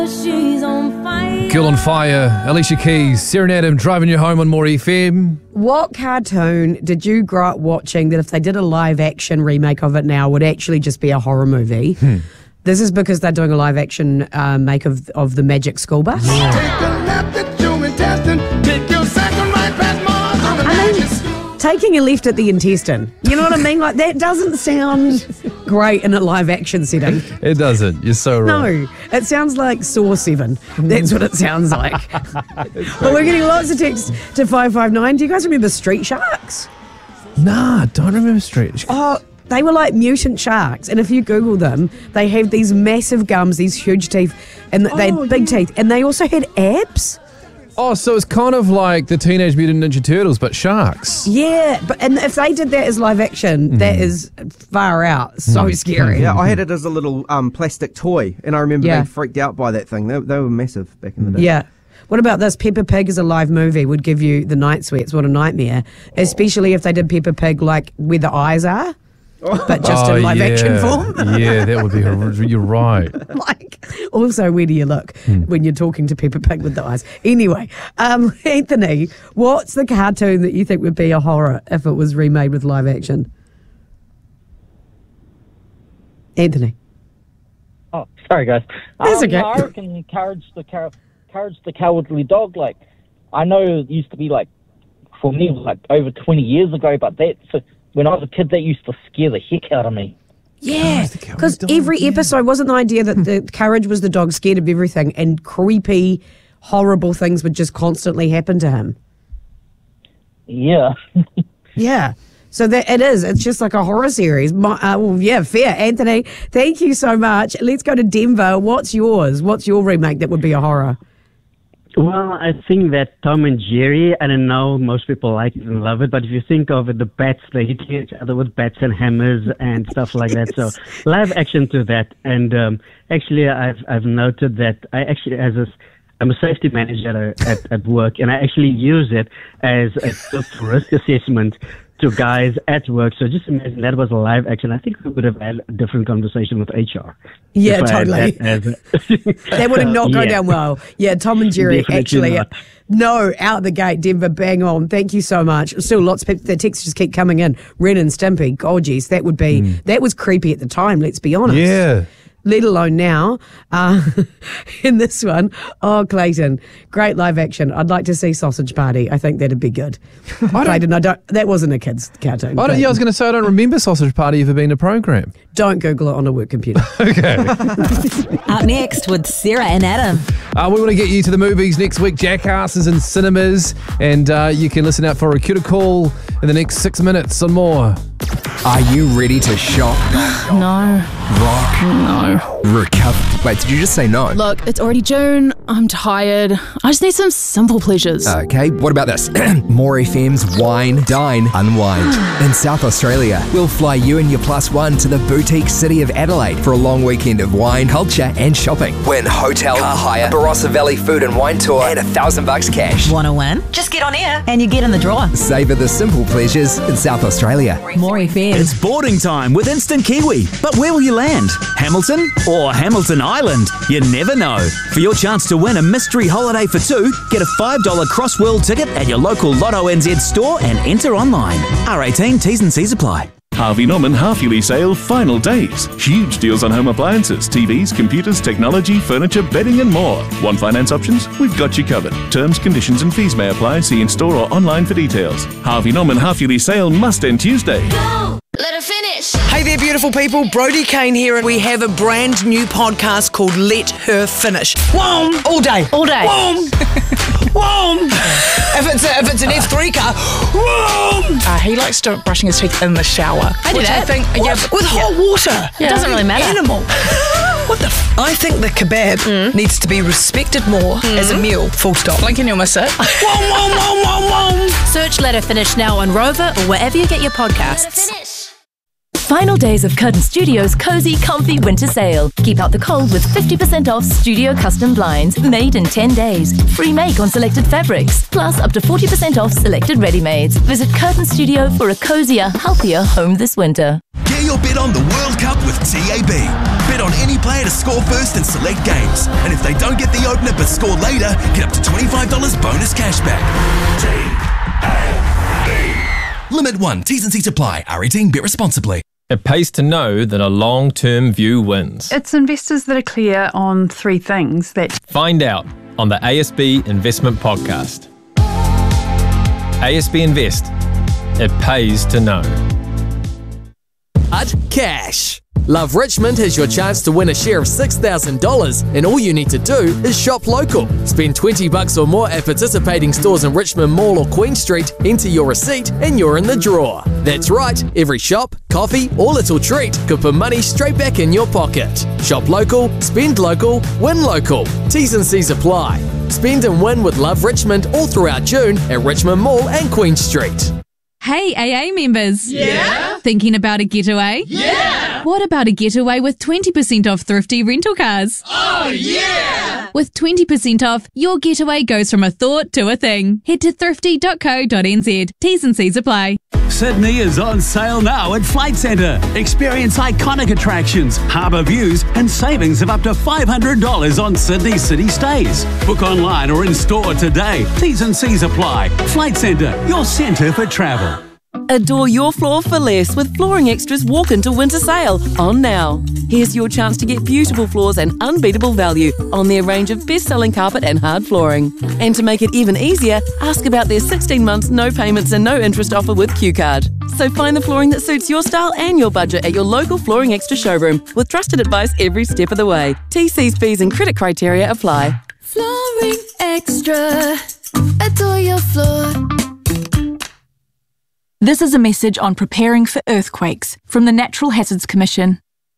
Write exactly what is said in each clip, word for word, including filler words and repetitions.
She's on fire. Girl on Fire, Alicia Keys, Sarah and Adam driving you home on More F M. What cartoon did you grow up watching that if they did a live action remake of it now would actually just be a horror movie? Hmm. This is because they're doing a live action uh, make of of the Magic School Bus. Yeah. Take a left at your intestine, take your second right past Mars on the Magic School. Taking a left at the intestine. You know what I mean? Like, that doesn't sound great in a live action setting. It doesn't. You're so right. No, it sounds like Saw seven. That's what it sounds like. But we're getting lots of texts to five five nine. Do you guys remember Street Sharks? Nah, don't remember Street. Oh, they were like mutant sharks. And if you Google them, they have these massive gums, these huge teeth, and they had Oh, big yeah. teeth. And they also had abs. Oh, so it's kind of like the Teenage Mutant Ninja Turtles, but sharks. Yeah, but and if they did that as live action, Mm. that is far out. So Mm. scary. Yeah, I had it as a little um, plastic toy, and I remember Yeah. being freaked out by that thing. They, they were massive back in the day. Yeah. What about this? Peppa Pig as a live movie would give you the night sweats. What a nightmare. Especially if they did Peppa Pig like where the eyes are, but just Oh, in live yeah. action form. Yeah, that would be horrible. You're right. Like, also, where do you look when you're talking to Peppa Pig with the eyes? Anyway, um, Anthony, what's the cartoon that you think would be a horror if it was remade with live action? Anthony. Oh, sorry, guys. That's um, okay. I reckon Courage the, Cour- Courage the Cowardly Dog. Like, I know it used to be, like, for me, like, over twenty years ago, but that, for, when I was a kid, that used to scare the heck out of me. Yeah, the Cowardly because Dog, every yeah. episode wasn't the idea that the courage was the dog scared of everything and creepy, horrible things would just constantly happen to him. Yeah. Yeah. So that it is. It's just like a horror series. My, uh, well, yeah, fair. Anthony, thank you so much. Let's go to Denver. What's yours? What's your remake that would be a horror? Well, I think that Tom and Jerry, I don't know, most people like it and love it, but if you think of it, the bats, they hit each other with bats and hammers and stuff like that. So live action to that. And um, actually, I've I've noted that I actually, as a, I'm a safety manager at, at work, and I actually use it as a risk assessment to guys at work. So just imagine that was a live action. I think we would have had a different conversation with H R. Yeah, if I had totally. that as a- That would not go Yeah. down well. Yeah, Tom and Jerry Definitely actually. not. No, out the gate, Denver, bang on. Thank you so much. Still, lots of people, the texts just keep coming in. Ren and Stimpy, God, geez, that would be, that was creepy at the time, let's be honest. Yeah. Let alone now. Uh, in this one, oh, Clayton, great live action. I'd like to see Sausage Party. I think that'd be good. I Clayton, I don't, that wasn't a kid's cartoon. I don't, yeah, I was Clayton. going to say I don't remember Sausage Party ever being a program. Don't Google it on a work computer. Okay. Up next with Sarah and Adam. Uh, we want to get you to the movies next week. Jackass is in cinemas, and uh, you can listen out for a Cuta Call in the next six minutes or more. Are you ready to shop, No, rock, no. recover? Wait, did you just say no? Look, it's already June. I'm tired. I just need some simple pleasures. Okay, what about this? More F M's Wine, Dine, Unwind. In South Australia, we'll fly you and your plus one to the boutique city of Adelaide for a long weekend of wine, culture and shopping. Win hotel, car hire, Barossa Valley food and wine tour and a thousand bucks cash. Want to win? Just get on air and you get in the draw. Savour the simple pleasures in South Australia. More F M. It's boarding time with Instant Kiwi. But where will you land? Hamilton or Hamilton Island? You never know. For your chance to win a mystery holiday for two, get a five dollars Crossworld ticket at your local Lotto N Z store and enter online. R eighteen T's and C's apply. Harvey Norman half-yearly sale final days. Huge deals on home appliances, T Vs, computers, technology, furniture, bedding and more. Want finance options? We've got you covered. Terms, conditions and fees may apply. See in store or online for details. Harvey Norman half-yearly sale must end Tuesday. Let her finish. Hey there, beautiful people. Brody Kane here, and we have a brand new podcast called Let Her Finish. Whoom! All day. All day. Whoom! Whoom! If it's a, if it's an F three car, whoom! Uh, he likes to brushing his teeth in the shower. I do Which that. I think, yeah, What? with hot water. It doesn't really matter. Animal. What the f- I think the kebab needs to be respected more as a meal, full stop. Blink and you'll miss it. Whoom, whoom, whoom, whoom, whoom. Search Let Her Finish now on Rover or wherever you get your podcasts. Finish. Final days of Curtain Studios' cozy, comfy winter sale. Keep out the cold with fifty percent off studio custom blinds made in ten days. Free make on selected fabrics. Plus up to forty percent off selected ready-mades. Visit Curtain Studio for a cozier, healthier home this winter. Get your bet on the World Cup with T A B. Bet on any player to score first in select games. And if they don't get the opener but score later, get up to twenty-five dollars bonus cashback. T A B. Limit one. T's and C's apply. R eighteen. Bet responsibly. It pays to know that a long-term view wins. It's investors that are clear on three things that... Find out on the A S B Investment Podcast. A S B Invest. It pays to know. Cash. Love Richmond has your chance to win a share of six thousand dollars, and all you need to do is shop local. Spend twenty bucks or more at participating stores in Richmond Mall or Queen Street, enter your receipt, and you're in the draw. That's right, every shop, coffee, or little treat could put money straight back in your pocket. Shop local, spend local, win local. T's and C's apply. Spend and win with Love Richmond all throughout June at Richmond Mall and Queen Street. Hey, A A members. Yeah? Thinking about a getaway? Yeah! What about a getaway with twenty percent off thrifty rental cars? Oh, yeah! With twenty percent off, your getaway goes from a thought to a thing. Head to thrifty dot co dot n z. T's and C's apply. Sydney is on sale now at Flight Centre. Experience iconic attractions, harbour views, and savings of up to five hundred dollars on Sydney city stays. Book online or in store today. T's and C's apply. Flight Centre, your centre for travel. Adore your floor for less with Flooring Extra's Walk Into Winter Sale on now. Here's your chance to get beautiful floors and unbeatable value on their range of best-selling carpet and hard flooring. And to make it even easier, ask about their sixteen months no payments and no interest offer with Q Card. So find the flooring that suits your style and your budget at your local Flooring Extra showroom with trusted advice every step of the way. T Cs, fees and credit criteria apply. Flooring Extra. Adore your floor. This is a message on preparing for earthquakes from the Natural Hazards Commission.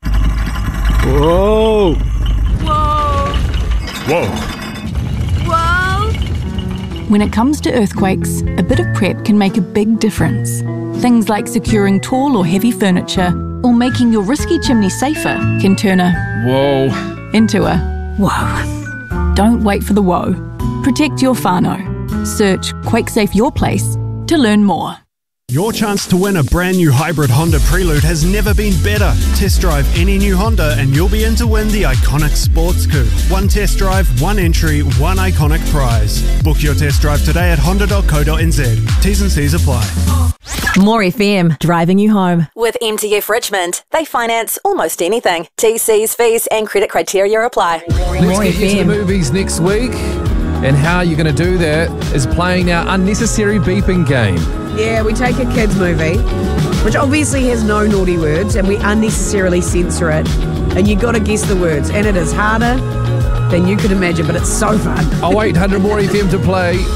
Whoa! Whoa! Whoa! Whoa! When it comes to earthquakes, a bit of prep can make a big difference. Things like securing tall or heavy furniture or making your risky chimney safer can turn a whoa into a whoa. Don't wait for the whoa. Protect your whānau. Search Quake Safe Your Place to learn more. Your chance to win a brand new hybrid Honda Prelude has never been better. Test drive any new Honda and you'll be in to win the iconic Sports Coupe. One test drive, one entry, one iconic prize. Book your test drive today at honda dot co dot n z. T's and C's apply. More F M, driving you home. With M T F Richmond, they finance almost anything. T Cs, fees and credit criteria apply. Let's get you to the movies next week. And how you're going to do that is playing our unnecessary beeping game. Yeah, we take a kids' movie, which obviously has no naughty words, and we unnecessarily censor it. And you got to guess the words, and it is harder than you could imagine, but it's so fun. oh eight hundred more F M to play.